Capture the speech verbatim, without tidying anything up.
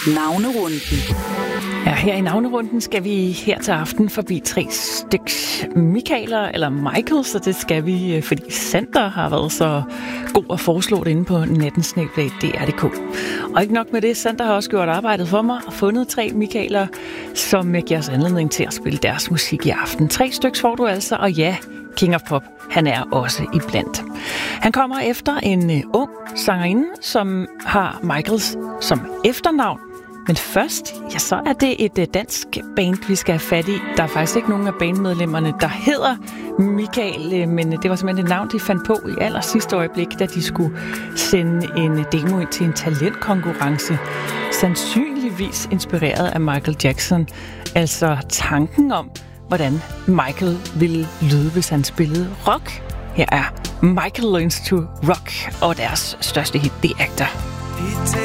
Navnerunden. Ja, her i navnerunden skal vi her til aften forbi tre styks Michaeler eller Michael, så det skal vi, fordi Sander har været så god at foreslå det inde på natten snabel-a d r punktum d k. Og ikke nok med det, Sander har også gjort arbejdet for mig og fundet tre Michaeler, som giver os anledning til at spille deres musik i aften. Tre styks får du altså, og ja, King of Pop, han er også iblandt. Han kommer efter en uh, ung sangerinde, som har Michaels som efternavn. Men først, ja, så er det et uh, dansk band, vi skal have fat i. Der er faktisk ikke nogen af bandmedlemmerne, der hedder Michael, men det var simpelthen et navn, de fandt på i aller sidste øjeblik, da de skulle sende en demo ind til en talentkonkurrence. Sandsynligvis inspireret af Michael Jackson. Altså tanken om, hvordan Michael ville lyde, hvis han spillede rock. Her er Michael Learns to Rock, og deres største hit, The Actor.